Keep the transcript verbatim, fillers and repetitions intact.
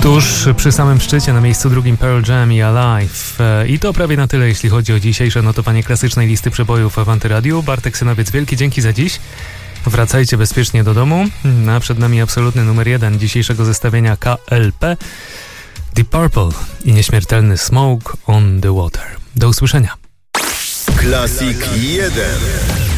Tuż przy samym szczycie, na miejscu drugim Pearl Jam i Alive. I to prawie na tyle, jeśli chodzi o dzisiejsze notowanie klasycznej listy przebojów w Antyradiu. Bartek Synowiec, wielkie dzięki za dziś. Wracajcie bezpiecznie do domu. A przed nami absolutny numer jeden dzisiejszego zestawienia K L P. Deep Purple i nieśmiertelny Smoke on the Water. Do usłyszenia. Classic jeden.